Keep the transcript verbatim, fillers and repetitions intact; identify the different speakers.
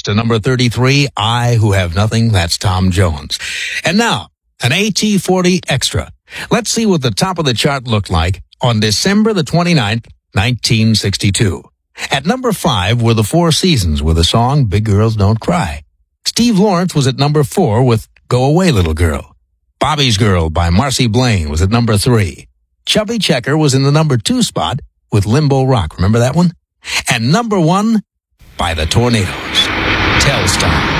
Speaker 1: to number thirty-three, I Who Have Nothing, that's Tom Jones. And now, an A T forty Extra. Let's see what the top of the chart looked like on December the twenty-ninth, nineteen sixty-two. At number five were the Four Seasons with the song Big Girls Don't Cry. Steve Lawrence was at number four with Go Away Little Girl. Bobby's Girl by Marcy Blaine was at number three. Chubby Checker was in the number two spot with Limbo Rock. Remember that one? And number one by the Tornadoes. Telstar.